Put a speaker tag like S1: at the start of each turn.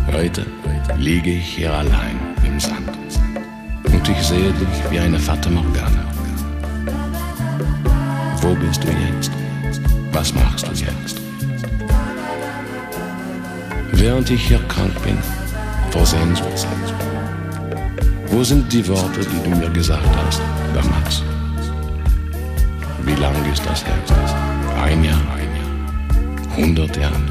S1: Heute liege ich hier allein im Sand und ich sehe dich wie eine Fata Morgana. Wo bist du jetzt? Was machst du jetzt? Während ich hier krank bin, vor Sehnsucht, wo sind die Worte, die du mir gesagt hast damals? Wie lang ist das her? 1 Jahr, 100 Jahre?